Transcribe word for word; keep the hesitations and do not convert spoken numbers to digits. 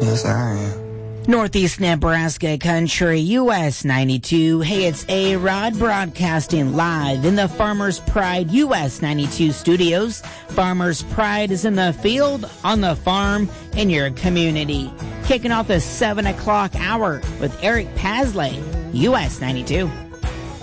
Yes, I am. Northeast Nebraska Country, U S ninety-two. Hey, it's A-Rod broadcasting live in the Farmers Pride U S ninety-two studios. Farmers Pride is in the field, on the farm, in your community. Kicking off the seven o'clock hour with Eric Pasley, U S ninety-two.